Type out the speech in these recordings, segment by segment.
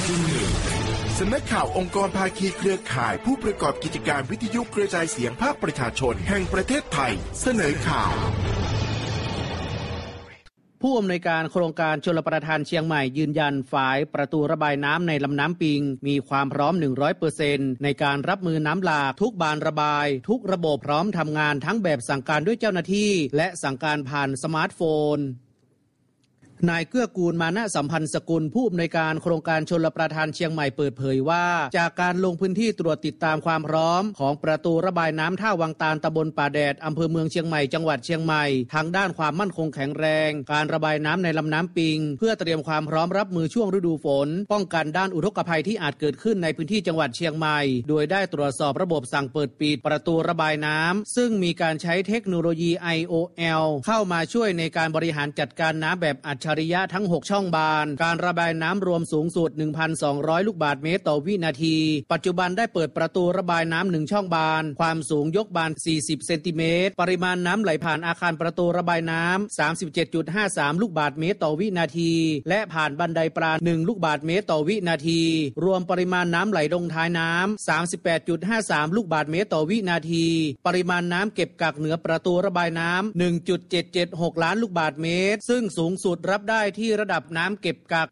สำนักข่าวองค์กรภาคีเครือข่ายผู้ประกอบกิจการวิทยุกระจายเสียงภาคประชาชนแห่งประเทศไทยเสนอข่าวผู้อำนวยการโครงการชลประทานเชียงใหม่ยืนยันฝ่ายประตูระบายน้ำในลำน้ำปิงมีความพร้อม 100% ในการรับมือน้ำหลากทุกบานระบายทุกระบบพร้อมทำงานทั้งแบบสั่งการด้วยเจ้าหน้าที่และสั่งการผ่านสมาร์ทโฟนนายเกื้อกูลมานะสัมพันธ์สกุลผู้อำนวยการโครงการชลประทานเชียงใหม่เปิดเผยว่าจากการลงพื้นที่ตรวจติดตามความพร้อมของประตูระบายน้ำท่าวังตาลตำบลป่าแดดอำเภอเมืองเชียงใหม่จังหวัดเชียงใหม่ทั้งด้านความมั่นคงแข็งแรงการระบายน้ำในลำน้ำปิงเพื่อเตรียมความพร้อมรับมือช่วงฤดูฝนป้องกันด้านอุทกภัยที่อาจเกิดขึ้นในพื้นที่จังหวัดเชียงใหม่โดยได้ตรวจสอบระบบสั่งเปิดปิดประตูระบายน้ำซึ่งมีการใช้เทคโนโลยี IOL เข้ามาช่วยในการบริหารจัดการน้ำแบบอัจฉริยะทั้ง6ช่องบานการระบายน้ำรวมสูงสุด 1,200 ลูกบาศก์เมตรต่อวินาทีปัจจุบันได้เปิดประตูระบายน้ำ1ช่องบานความสูงยกบาน40เซนติเมตรปริมาณน้ำไหลผ่านอาคารประตูระบายน้ำ 37.53 ลูกบาศก์เมตรต่อวินาทีและผ่านบันไดปราณ1ลูกบาศก์เมตรต่อวินาทีรวมปริมาณน้ำไหลลงท้ายน้ำ 38.53 ลูกบาศก์เมตรต่อวินาทีปริมาณน้ำเก็บกักเหนือประตูระบายน้ำ 1.776 ล้านลูกบาศก์เมตรซึ่งสูงสุดรับได้ที่ระดับน้ำเก็บกัก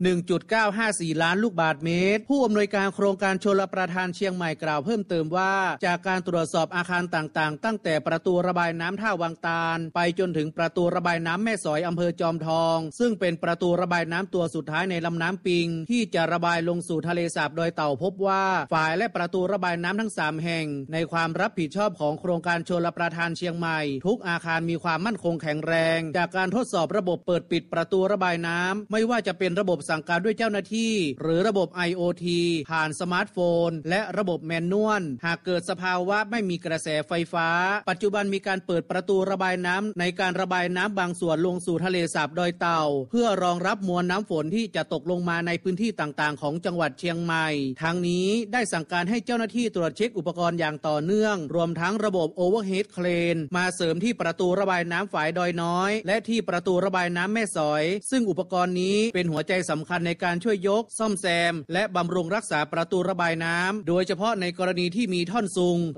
1.954 ล้านลูกบาศก์เมตรผู้อำนวยการโครงการชลประทานเชียงใหม่กล่าวเพิ่มเติมว่าจากการตรวจสอบอาคารต่างๆตั้งแต่ประตูระบายน้ำท่าวังตาลไปจนถึงประตูระบายน้ำแม่สอยอำเภอจอมทองซึ่งเป็นประตูระบายน้ำตัวสุดท้ายในลำน้ำปิงที่จะระบายลงสู่ทะเลสาบดอยเต่าพบว่าฝ่ายและประตูระบายน้ำทั้ง3แห่งในความรับผิดชอบของโครงการชลประทานเชียงใหม่ทุกอาคารมีความมั่นคงแข็งแรงจากการทดสอบระบบเปิดปิดประตูระบายน้ำไม่ว่าจะเป็นระบบสั่งการด้วยเจ้าหน้าที่หรือระบบ IoT ผ่านสมาร์ทโฟนและระบบแมนนวลหากเกิดสภาวะไม่มีกระแสไฟฟ้าปัจจุบันมีการเปิดประตูระบายน้ำในการระบายน้ำบางส่วนลงสู่ทะเลสาบดอยเต่าเพื่อรองรับมวลน้ำฝนที่จะตกลงมาในพื้นที่ต่างๆของจังหวัดเชียงใหม่ทางนี้ได้สั่งการให้เจ้าหน้าที่ตรวจเช็คอุปกรณ์อย่างต่อเนื่องรวมทั้งระบบ Overhead Crane มาเสริมที่ประตูระบายน้ำฝายดอยน้อยและที่ประตูระบายน้ำแม่สอยซึ่งอุปกรณ์นี้เป็นหัวใจสำคัญในการช่วยยกซ่อมแซมและบำรุงรักษาประตูระบายน้ำโดยเฉพาะในกรณีที่มีท่อนซุง